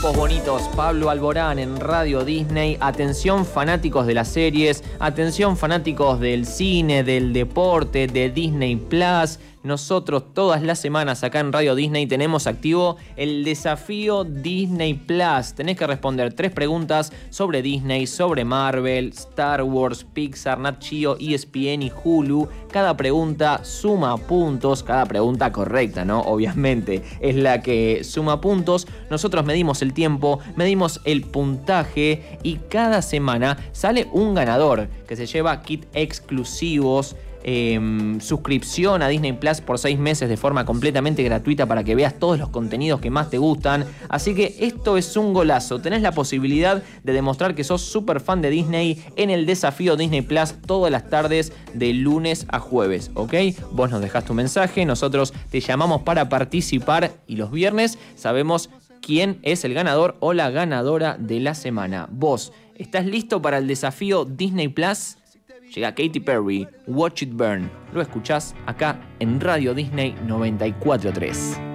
tiempos bonitos. Pablo Alborán en Radio Disney. Atención fanáticos de las series, atención fanáticos del cine, del deporte, de Disney Plus. Nosotros todas las semanas acá en Radio Disney tenemos activo el desafío Disney Plus. Tenés que responder 3 preguntas sobre Disney, sobre Marvel, Star Wars, Pixar, Nat Geo, ESPN y Hulu. Cada pregunta suma puntos, cada pregunta correcta, ¿no? Obviamente es la que suma puntos. Nosotros medimos el tiempo, medimos el puntaje y cada semana sale un ganador que se lleva kit exclusivos, suscripción a Disney Plus por 6 meses de forma completamente gratuita para que veas todos los contenidos que más te gustan. Así que esto es un golazo. Tenés la posibilidad de demostrar que sos súper fan de Disney en el desafío Disney Plus todas las tardes de lunes a jueves, ¿ok? Vos nos dejás tu mensaje, nosotros te llamamos para participar y los viernes sabemos quién es el ganador o la ganadora de la semana. ¿Vos estás listo para el desafío Disney Plus? Llega Katy Perry, Watch It Burn. Lo escuchás acá en Radio Disney 94.3.